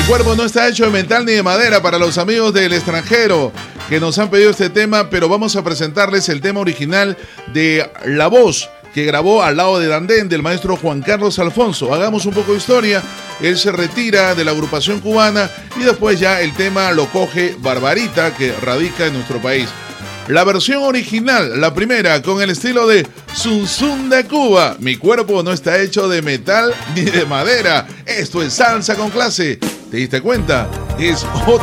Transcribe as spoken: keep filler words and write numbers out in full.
cuerpo no está hecho de metal ni de madera, para los amigos del extranjero que nos han pedido este tema, pero vamos a presentarles el tema original de La Voz, que grabó al lado de Dandén, del maestro Juan Carlos Alfonso. Hagamos un poco de historia. Él se retira de la agrupación cubana y después ya el tema lo coge Barbarita, que radica en nuestro país. La versión original, la primera, con el estilo de Zum Zum de Cuba. Mi cuerpo no está hecho de metal ni de madera. Esto es Salsa con Clase. ¿Te diste cuenta? Es otra